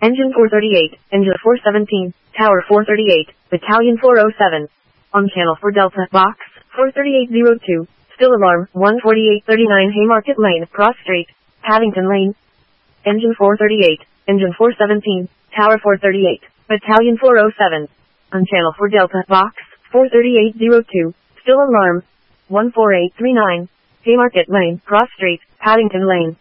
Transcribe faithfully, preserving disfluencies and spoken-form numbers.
Engine four thirty-eight, Engine four seventeen, Tower four thirty-eight, Battalion four oh seven. On channel four Delta, Box, four thirty-eight oh two, still alarm, one forty-eight thirty-nine Haymarket Lane, Cross Street, Paddington Lane. Engine four thirty-eight, Engine four seventeen, Tower four thirty-eight, Battalion four oh seven. On channel four Delta, Box, four thirty-eight oh two, still alarm, one forty-eight thirty-nine, Haymarket Lane, Cross Street, Paddington Lane.